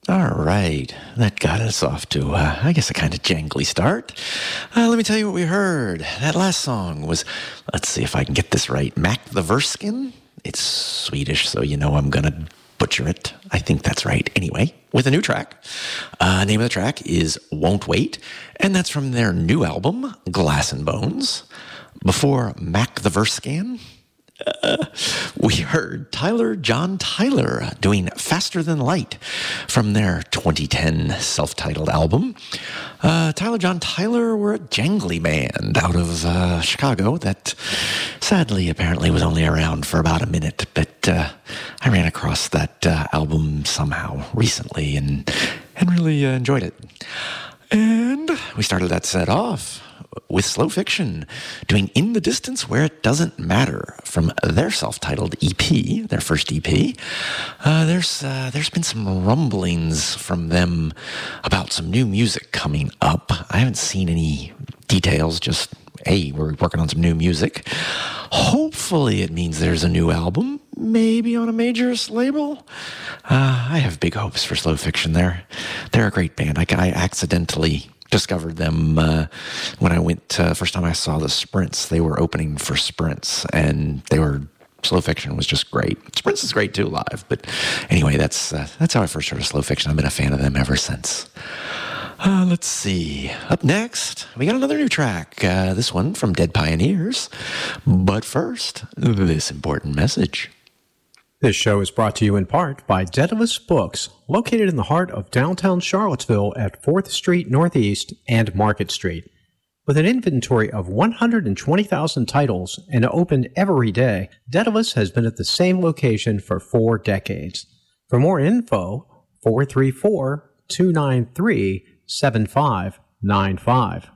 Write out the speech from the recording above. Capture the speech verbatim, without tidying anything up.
All right, that got us off to, uh, I guess, a kind of jangly start. Uh, let me tell you what we heard. That last song was, let's see if I can get this right, Mac the Verskin. It's Swedish, so you know I'm going to butcher it. I think that's right. Anyway, with a new track. Uh, name of the track is Won't Wait, and that's from their new album, Glass and Bones. Before Mac the Verscan, Uh, we heard Tyler John Tyler doing Faster Than Light from their twenty ten self-titled album. Uh, Tyler John Tyler were a jangly band out of uh, Chicago that sadly apparently was only around for about a minute, but uh, I ran across that uh, album somehow recently and, and really uh, enjoyed it. And we started that set off with Slow Fiction doing In the Distance Where It Doesn't Matter from their self-titled E P, their first E P. Uh, there's uh, there's been some rumblings from them about some new music coming up. I haven't seen any details, just, hey, we're working on some new music. Hopefully it means there's a new album, maybe on a major label. Uh, I have big hopes for Slow Fiction. They're, they're a great band. I, I accidentally discovered them uh, when I went, uh, first time I saw the Sprints. They were opening for Sprints, and they were, Slow Fiction was just great. Sprints is great too live, but anyway, that's uh, that's how I first heard of Slow Fiction. I've been a fan of them ever since. Uh, let's see. Up next, we got another new track. Uh, this one from Dead Pioneers. But first, this important message. This show is brought to you in part by Daedalus Books, located in the heart of downtown Charlottesville at fourth Street Northeast and Market Street. With an inventory of one hundred twenty thousand titles and open every day, Daedalus has been at the same location for four decades. For more info, four three four, two nine three, seven five nine five.